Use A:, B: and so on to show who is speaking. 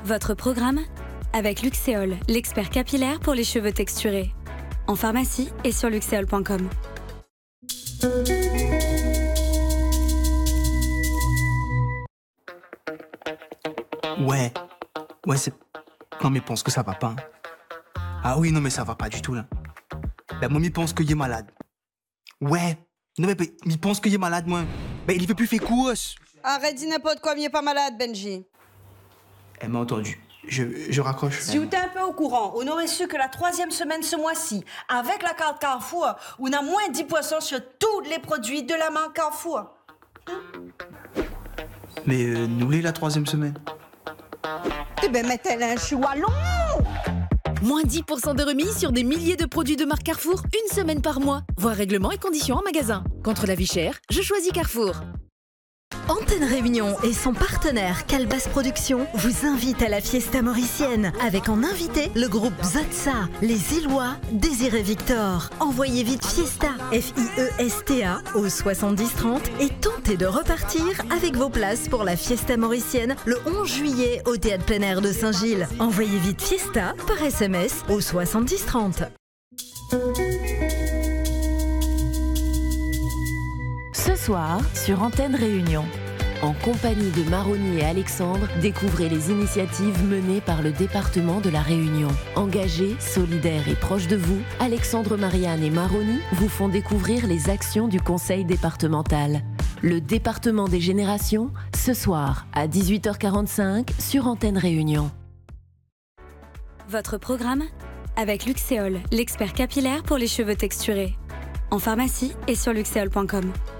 A: Votre programme avec Luxéol, l'expert capillaire pour les cheveux texturés. En pharmacie et sur luxéol.com.
B: Ouais, c'est... Non mais pense que ça va pas. Hein. Ah oui, non mais ça va pas du tout là. La momie pense qu'il est malade. Ouais, non mais il pense qu'il est malade moi. Mais il veut plus faire course.
C: Arrête, dis n'importe quoi, il est pas malade, Benji.
B: Elle m'a entendu. Je raccroche.
C: Si vous êtes un peu au courant, on aurait su que la 3e semaine ce mois-ci, avec la carte Carrefour, on a moins 10% sur tous les produits de la marque Carrefour.
B: Mais nous l'est la 3e semaine.
C: Eh ben, mettez-le un chou à long.
D: Moins 10% de remise sur des milliers de produits de marque Carrefour, une semaine par mois. Voir règlements et conditions en magasin. Contre la vie chère, je choisis Carrefour.
E: Antenne Réunion et son partenaire Calbas Productions vous invitent à la Fiesta mauricienne avec en invité le groupe Zatsa, les Illois, Désiré Victor. Envoyez vite Fiesta, F-I-E-S-T-A au 7030 et tentez de repartir avec vos places pour la Fiesta mauricienne le 11 juillet au Théâtre plein air de Saint-Gilles. Envoyez vite Fiesta par SMS au 7030.
F: Ce soir, sur Antenne Réunion, en compagnie de Maroni et Alexandre, découvrez les initiatives menées par le département de la Réunion. Engagés, solidaires et proches de vous, Alexandre, Marianne et Maroni vous font découvrir les actions du conseil départemental. Le département des générations, ce soir à 18h45 sur Antenne Réunion.
A: Votre programme avec Luxéol, l'expert capillaire pour les cheveux texturés. En pharmacie et sur luxéol.com.